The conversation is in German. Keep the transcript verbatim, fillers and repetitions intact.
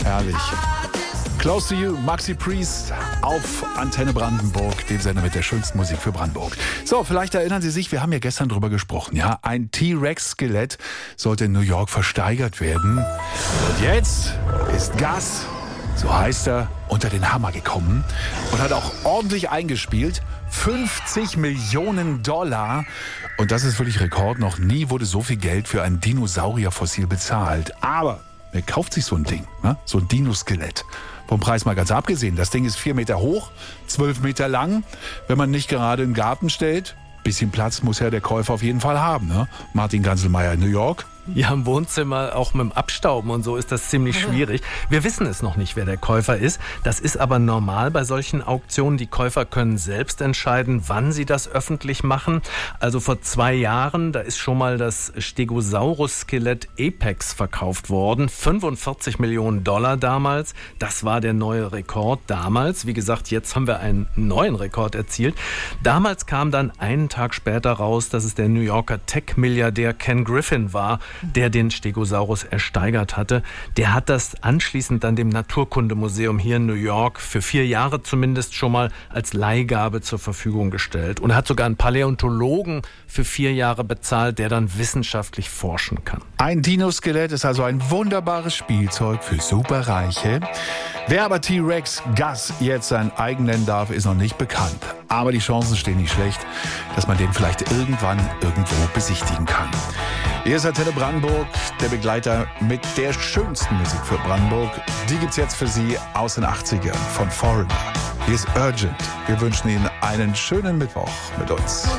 Herrlich. Close to You, Maxi Priest auf Antenne Brandenburg, dem Sender mit der schönsten Musik für Brandenburg. So, vielleicht erinnern Sie sich, wir haben ja gestern drüber gesprochen, ja? Ein T-Rex-Skelett sollte in New York versteigert werden. Und jetzt ist Gus, so heißt er, unter den Hammer gekommen und hat auch ordentlich eingespielt. fünfzig Millionen Dollar. Und das ist wirklich Rekord. Noch nie wurde so viel Geld für ein Dinosaurierfossil bezahlt. Aber wer kauft sich so ein Ding, ne? So ein Dinoskelett? Vom Preis mal ganz abgesehen. Das Ding ist vier Meter hoch, zwölf Meter lang. Wenn man nicht gerade im Garten stellt, bisschen Platz muss ja der Käufer auf jeden Fall haben. Ne? Martin Ganselmeier in New York. Ja, im Wohnzimmer, auch mit dem Abstauben und so ist das ziemlich schwierig. Wir wissen es noch nicht, wer der Käufer ist. Das ist aber normal bei solchen Auktionen. Die Käufer können selbst entscheiden, wann sie das öffentlich machen. Also vor zwei Jahren, da ist schon mal das Stegosaurus-Skelett Apex verkauft worden. fünfundvierzig Millionen Dollar damals. Das war der neue Rekord damals. Wie gesagt, jetzt haben wir einen neuen Rekord erzielt. Damals kam dann einen Tag später raus, dass es der New Yorker Tech-Milliardär Ken Griffin war, der den Stegosaurus ersteigert hatte. Der hat das anschließend dann dem Naturkundemuseum hier in New York für vier Jahre zumindest schon mal als Leihgabe zur Verfügung gestellt. Und er hat sogar einen Paläontologen für vier Jahre bezahlt, der dann wissenschaftlich forschen kann. Ein Dinoskelett ist also ein wunderbares Spielzeug für Superreiche. Wer aber T-Rex Gus jetzt sein eigen nennen darf, ist noch nicht bekannt. Aber die Chancen stehen nicht schlecht, dass man den vielleicht irgendwann irgendwo besichtigen kann. Hier ist Antenne Brandenburg, der Begleiter mit der schönsten Musik für Brandenburg. Die gibt's jetzt für Sie aus den achtzigern von Foreigner. Hier ist Urgent. Wir wünschen Ihnen einen schönen Mittwoch mit uns.